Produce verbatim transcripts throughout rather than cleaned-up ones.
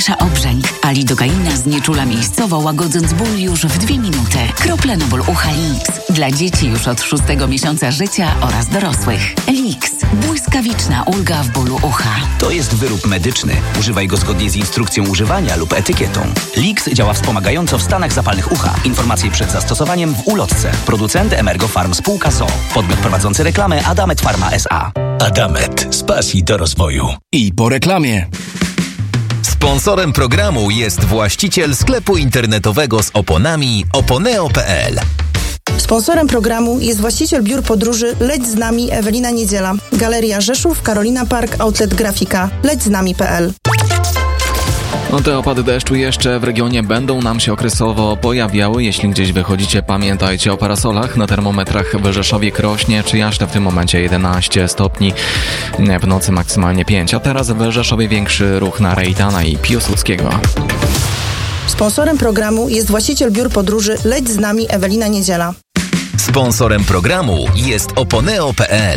zmniejsza obrzęk, a lidokaina znieczula miejscowo, łagodząc ból już w dwie minuty. Krople na ból ucha Lix. Dla dzieci już od szóstego miesiąca życia oraz dorosłych. Lix. Błyskawiczna ulga w bólu ucha. To jest wyrób medyczny. Używaj go zgodnie z instrukcją używania lub etykietą. Lix działa wspomagająco w stanach zapalnych ucha. Informacje przed zastosowaniem w ulotce. Producent Emergo Farm Spółka z o o. Podmiot prowadzący reklamę Adamet Pharma S A. Adamet. Z pasji do rozwoju. I po reklamie. Sponsorem programu jest właściciel sklepu internetowego z oponami oponeo kropka pe el. Sponsorem programu jest właściciel biur podróży Leć z nami Ewelina Niedziela. Galeria Rzeszów, Karolina Park, Outlet Grafika. leć z nami kropka pe el. No te opady deszczu jeszcze w regionie będą nam się okresowo pojawiały. Jeśli gdzieś wychodzicie, pamiętajcie o parasolach. Na termometrach w Rzeszowie, Krośnie czy Jaśle w tym momencie jedenaście stopni, w nocy maksymalnie pięć. A teraz w Rzeszowie większy ruch na Rejtana i Piłsudskiego. Sponsorem programu jest właściciel biur podróży Leć z nami Ewelina Niedziela. Sponsorem programu jest oponeo kropka pe el.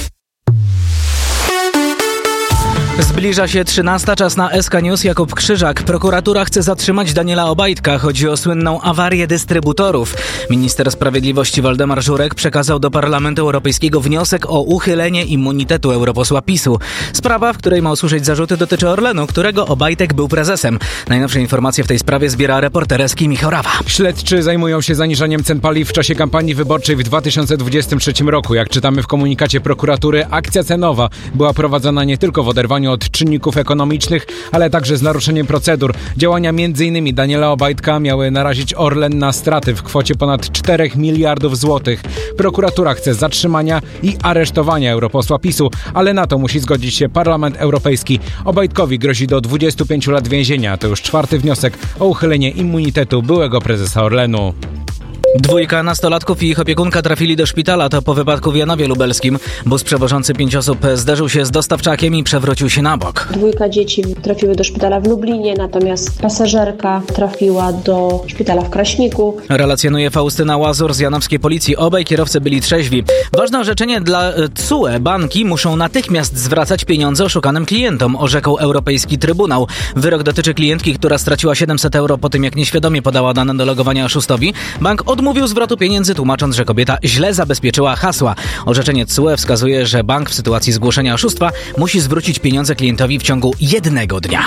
Zbliża się trzynasta, czas na S K News. Jakub Krzyżak. Prokuratura chce zatrzymać Daniela Obajtka. Chodzi o słynną awarię dystrybutorów. Minister Sprawiedliwości Waldemar Żurek przekazał do Parlamentu Europejskiego wniosek o uchylenie immunitetu europosła PiSu. Sprawa, w której ma usłyszeć zarzuty, dotyczy Orlenu, którego Obajtek był prezesem. Najnowsze informacje w tej sprawie zbiera reporter Eski Michał-Rawa. Śledczy zajmują się zaniżaniem cen paliw w czasie kampanii wyborczej w dwa tysiące dwudziestym trzecim roku. Jak czytamy w komunikacie prokuratury, akcja cenowa była prowadzona nie tylko w oderwaniu od czynników ekonomicznych, ale także z naruszeniem procedur. Działania między innymi Daniela Obajtka miały narazić Orlen na straty w kwocie ponad czterech miliardów złotych. Prokuratura chce zatrzymania i aresztowania europosła PiSu, ale na to musi zgodzić się Parlament Europejski. Obajtkowi grozi do dwudziestu pięciu lat więzienia. To już czwarty wniosek o uchylenie immunitetu byłego prezesa Orlenu. Dwójka nastolatków i ich opiekunka trafili do szpitala. To po wypadku w Janowie Lubelskim. Bus przewożący pięć osób zderzył się z dostawczakiem i przewrócił się na bok. Dwójka dzieci trafiły do szpitala w Lublinie, natomiast pasażerka trafiła do szpitala w Kraśniku. Relacjonuje Faustyna Łazur z janowskiej policji. Obaj kierowcy byli trzeźwi. Ważne orzeczenie dla T S U E. Banki muszą natychmiast zwracać pieniądze oszukanym klientom, orzekł Europejski Trybunał. Wyrok dotyczy klientki, która straciła siedemset euro po tym, jak nieświadomie podała dane do logowania oszustowi. Bank odmówił zwrotu pieniędzy, tłumacząc, że kobieta źle zabezpieczyła hasła. Orzeczenie T S U E wskazuje, że bank w sytuacji zgłoszenia oszustwa musi zwrócić pieniądze klientowi w ciągu jednego dnia.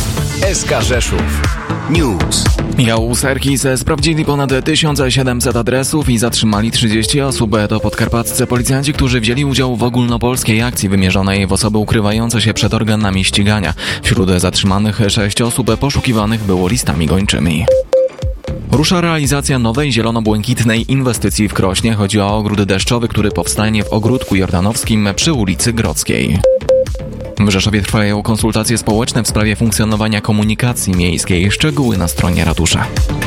S K Rzeszów News. Michał Serkis. Sprawdzili ponad tysiąc siedemset adresów i zatrzymali trzydzieści osób. To podkarpaccy policjanci, którzy wzięli udział w ogólnopolskiej akcji wymierzonej w osoby ukrywające się przed organami ścigania. Wśród zatrzymanych sześć osób poszukiwanych było listami gończymi. Rusza realizacja nowej zielono-błękitnej inwestycji w Krośnie. Chodzi o ogród deszczowy, który powstanie w ogródku jordanowskim przy ulicy Grodzkiej. W Rzeszowie trwają konsultacje społeczne w sprawie funkcjonowania komunikacji miejskiej. Szczegóły na stronie ratusza.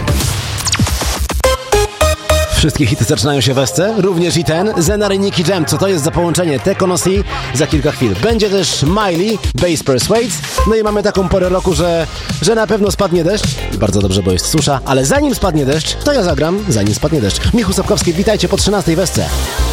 Wszystkie hity zaczynają się w Esce, również i ten, Zenary Nicky Jam. Co to jest za połączenie? Tekonosi za kilka chwil. Będzie też Miley, Bass Persuades. No i mamy taką porę roku, że, że na pewno spadnie deszcz. I bardzo dobrze, bo jest susza. Ale zanim spadnie deszcz, to ja zagram, zanim spadnie deszcz. Michał Sapkowski, witajcie po trzynastej w Esce.